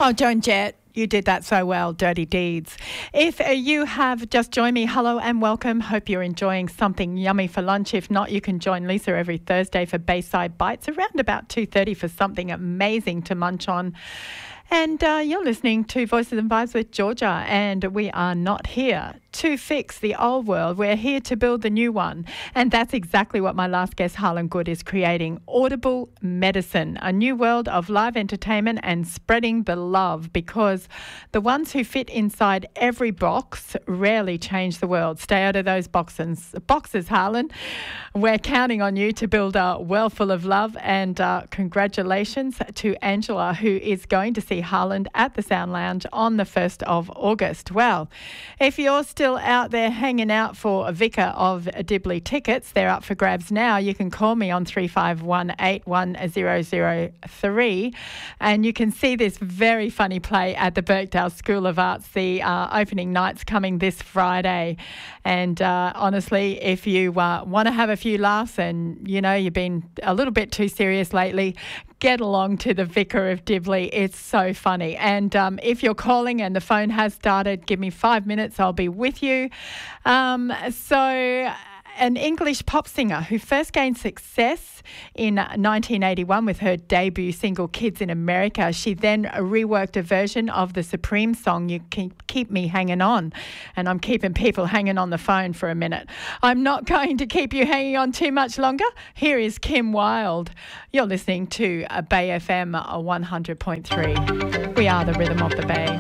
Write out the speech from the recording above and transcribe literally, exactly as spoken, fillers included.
Oh, Joan Jett, you did that so well, Dirty Deeds. If uh, you have just joined me, hello and welcome. Hope you're enjoying something yummy for lunch. If not, you can join Lisa every Thursday for Bayside Bites around about two thirty for something amazing to munch on. And uh, you're listening to Voices and Vibes with Georgia, and we are not here to fix the old world. We're here to build the new one. And that's exactly what my last guest, Harlan Good, is creating. Audible Medicine, a new world of live entertainment and spreading the love, because the ones who fit inside every box rarely change the world. Stay out of those boxes, boxes, Harlan. We're counting on you to build a world full of love, and uh, congratulations to Angela, who is going to see Harlan at the Sound Lounge on the first of August. Well, if you're still out there hanging out for a Vicar of Dibley tickets, they're up for grabs now. You can call me on three five one, eight one zero zero three, and you can see this very funny play at the Birkdale School of Arts. The uh, opening night's coming this Friday, and uh, honestly, if you uh, want to have a few laughs and, you know, you've been a little bit too serious lately, get along to the Vicar of Dibley. It's so funny. And um, if you're calling and the phone has started, give me five minutes. I'll be with you. Um, so an English pop singer who first gained success in nineteen eighty-one with her debut single Kids in America. She then reworked a version of the Supreme song, You Keep, Keep Me Hanging On. And I'm keeping people hanging on the phone for a minute. I'm not going to keep you hanging on too much longer. Here is Kim Wilde. You're listening to Bay F M one hundred point three. We are the rhythm of the Bay.